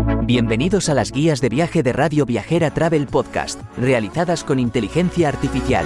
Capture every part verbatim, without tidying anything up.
Bienvenidos a las guías de viaje de Radio Viajera Travel Podcast, realizadas con inteligencia artificial.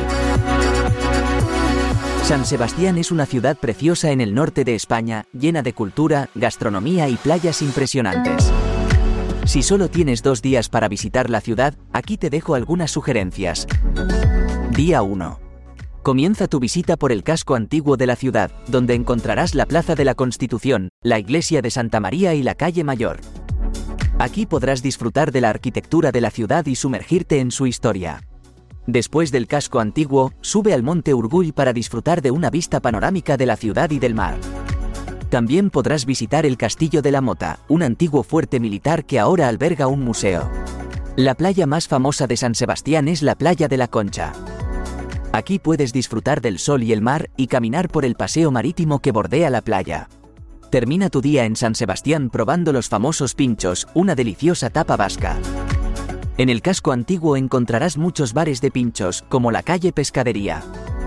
San Sebastián es una ciudad preciosa en el norte de España, llena de cultura, gastronomía y playas impresionantes. Si solo tienes dos días para visitar la ciudad, aquí te dejo algunas sugerencias. Día uno. Comienza tu visita por el casco antiguo de la ciudad, donde encontrarás la Plaza de la Constitución, la Iglesia de Santa María y la Calle Mayor. Aquí podrás disfrutar de la arquitectura de la ciudad y sumergirte en su historia. Después del casco antiguo, sube al Monte Urgull para disfrutar de una vista panorámica de la ciudad y del mar. También podrás visitar el Castillo de la Mota, un antiguo fuerte militar que ahora alberga un museo. La playa más famosa de San Sebastián es la Playa de la Concha. Aquí puedes disfrutar del sol y el mar y caminar por el paseo marítimo que bordea la playa. Termina tu día en San Sebastián probando los famosos pinchos, una deliciosa tapa vasca. En el casco antiguo encontrarás muchos bares de pinchos, como la calle Pescadería.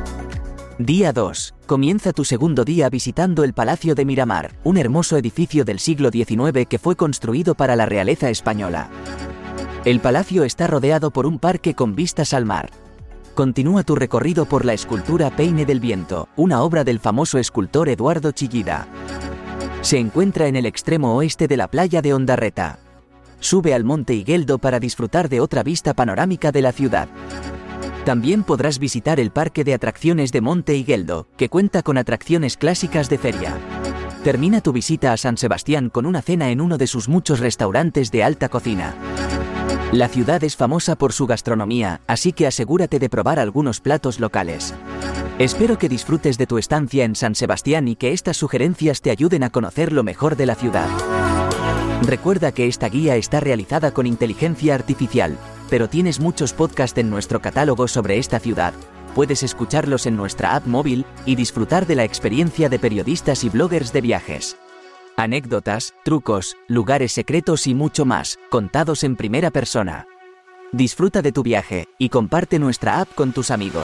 Día dos. Comienza tu segundo día visitando el Palacio de Miramar, un hermoso edificio del siglo diecinueve que fue construido para la realeza española. El palacio está rodeado por un parque con vistas al mar. Continúa tu recorrido por la escultura Peine del Viento, una obra del famoso escultor Eduardo Chillida. Se encuentra en el extremo oeste de la playa de Ondarreta. Sube al Monte Igueldo para disfrutar de otra vista panorámica de la ciudad. También podrás visitar el parque de atracciones de Monte Igueldo, que cuenta con atracciones clásicas de feria. Termina tu visita a San Sebastián con una cena en uno de sus muchos restaurantes de alta cocina. La ciudad es famosa por su gastronomía, así que asegúrate de probar algunos platos locales. Espero que disfrutes de tu estancia en San Sebastián y que estas sugerencias te ayuden a conocer lo mejor de la ciudad. Recuerda que esta guía está realizada con inteligencia artificial, pero tienes muchos podcasts en nuestro catálogo sobre esta ciudad. Puedes escucharlos en nuestra app móvil y disfrutar de la experiencia de periodistas y bloggers de viajes. Anécdotas, trucos, lugares secretos y mucho más, contados en primera persona. Disfruta de tu viaje y comparte nuestra app con tus amigos.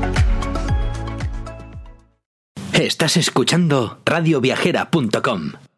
Estás escuchando radio viajera punto com.